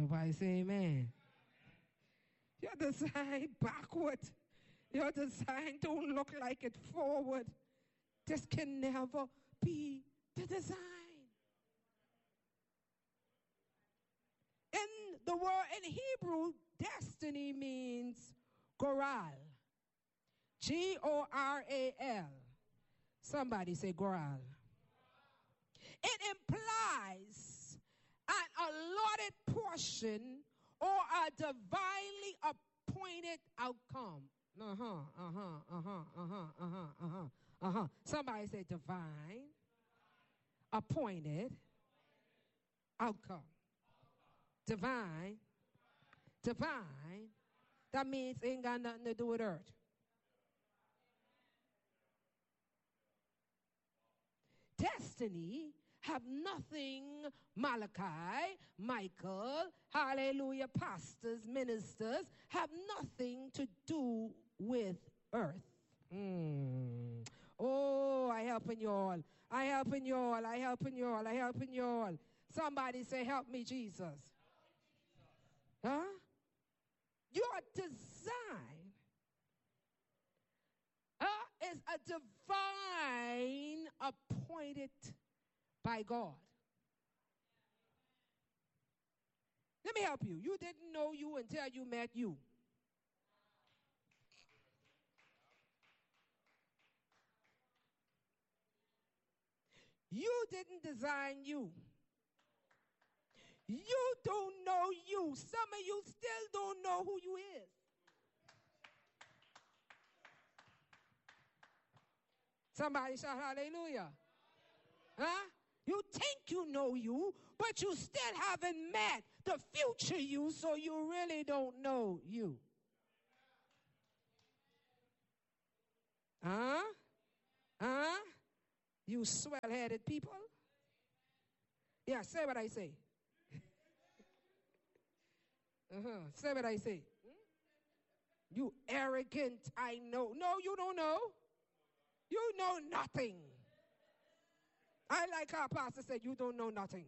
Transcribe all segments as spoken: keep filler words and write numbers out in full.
Nobody say amen. Your design backward. Your design don't look like it forward. This can never be the design. In the word in Hebrew, destiny means goral. G O R A L. Somebody say goral. It implies an allotted portion or a divinely appointed outcome. Uh-huh, uh-huh, uh-huh, uh-huh, uh-huh, uh-huh, uh-huh. Somebody say divine, appointed, outcome. Divine, divine, that means it ain't got nothing to do with earth. Destiny have nothing, Malachi, Michael, hallelujah, pastors, ministers, have nothing to do with earth. Mm. Oh, I helping you all. I helping you all. I helping you all. I helping you all. Somebody say, help me, Jesus. Huh? Your design uh, is a divine appointed by God. Let me help you. You didn't know you until you met you. You didn't design you. You don't know you. Some of you still don't know who you is. Somebody shout hallelujah. Huh? You think you know you, but you still haven't met the future you, so you really don't know you. Huh? Huh? You swell-headed people? Yeah, say what I say. Uh-huh. Say what I say. Hmm? You arrogant, I know. No, you don't know. You know nothing. I like how Pastor said, you don't know nothing.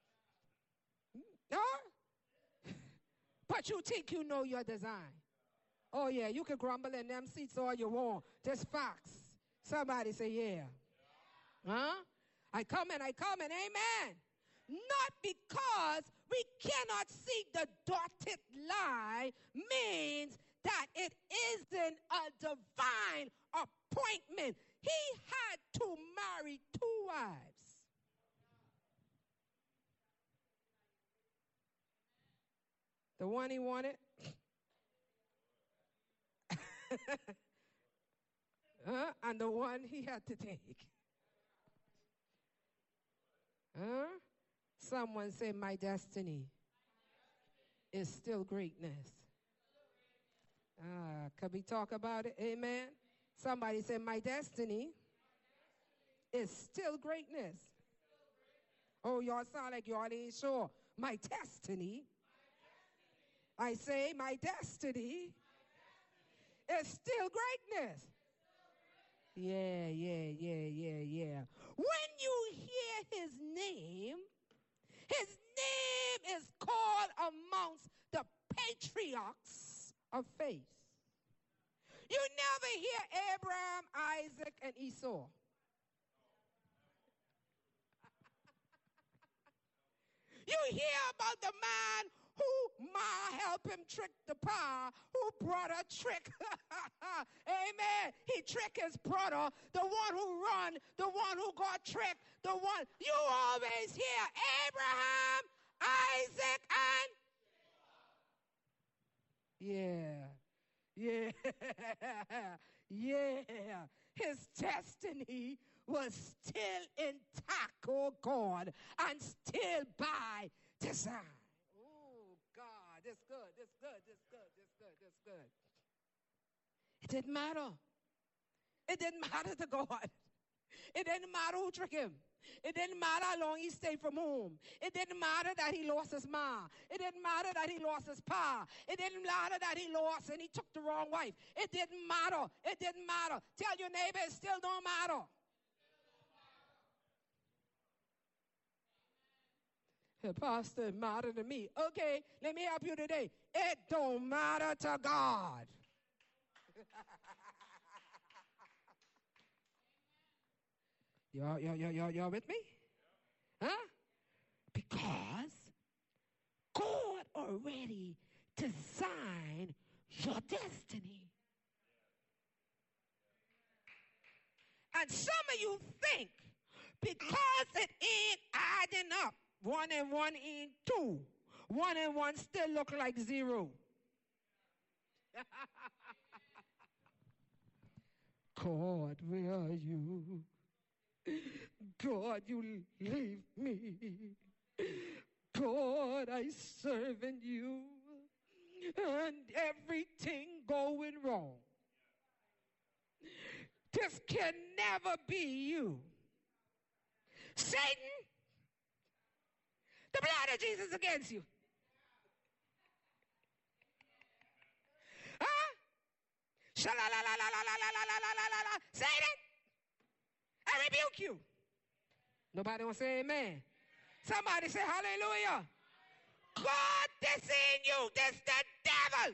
Huh? But you think you know your design. Oh, yeah, you can grumble in them seats all you want. Just facts. Somebody say, yeah. Huh? I come and I come and amen. Not because we cannot see the dotted line means that it isn't a divine appointment. He had to marry two wives. The one he wanted. uh, and the one he had to take. Huh? Someone say, my destiny is still greatness. Ah, can we talk about it? Amen. Somebody say, my destiny is still greatness. Oh, y'all sound like y'all ain't sure. My destiny. I say, my destiny is still greatness. Yeah, yeah, yeah, yeah, yeah. When you hear his name, his name is called amongst the patriarchs of faith. You never hear Abraham, Isaac, and Esau. You hear about the man who ma helped him trick the pa, who brought a trick. Amen. He tricked his brother, the one who run, the one who got tricked, the one. You always hear Abraham, Isaac, and yeah. Yeah, yeah. His destiny was still intact, oh God, and still by design. Oh God, this good, this good, this good, this good, this good. It didn't matter. It didn't matter to God. It didn't matter who tricked him. It didn't matter how long he stayed from home. It didn't matter that he lost his ma. It didn't matter that he lost his pa. It didn't matter that he lost and he took the wrong wife. It didn't matter. It didn't matter. Tell your neighbor it still don't matter. The pastor, it matter to me. Okay, let me help you today. It don't matter to God. y'all, y'all, y'all, y'all, y'all with me? Huh? Because God already designed your destiny. And some of you think because it ain't adding up, one and one ain't two, one and one still look like zero. God, where are you? God, you leave me. God, I serving you. And everything going wrong. This can never be you. Satan, the blood of Jesus against you. Huh? Sha-la-la-la-la-la-la-la-la-la-la-la. Satan, I rebuke you. Nobody want to say amen. Somebody say hallelujah. God, this in you. This the devil.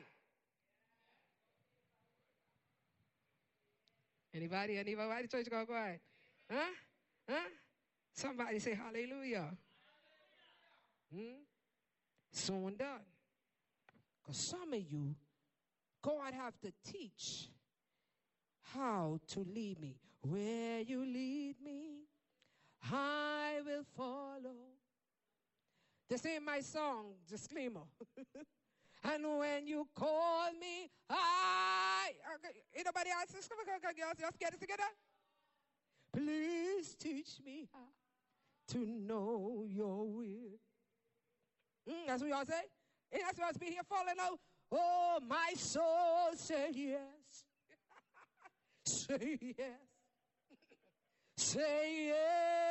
Anybody? Anybody? Church go quiet. Huh? Huh? Somebody say hallelujah. Hmm? Soon done. Because some of you, God have to teach how to lead me. Where you lead me, I will follow. This ain't my song, disclaimer. And when you call me, I... Anybody else? Just get it together. Please teach me how to know your will. Mm, that's what y'all say? Ain't that supposed to be here falling out? Oh, my soul, say yes. Say yes. Say yes.